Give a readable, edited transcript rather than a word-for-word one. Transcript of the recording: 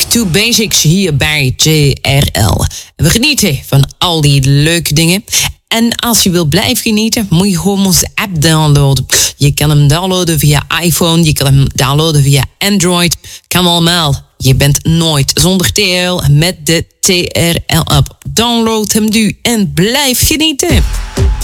to Basics hier bij TRL. We genieten van al die leuke dingen. En als je wilt blijven genieten, moet je gewoon onze app downloaden. Je kan hem downloaden via iPhone, je kan hem downloaden via Android. Kan allemaal. Je bent nooit zonder TRL met de TRL-app. Download hem nu en blijf genieten.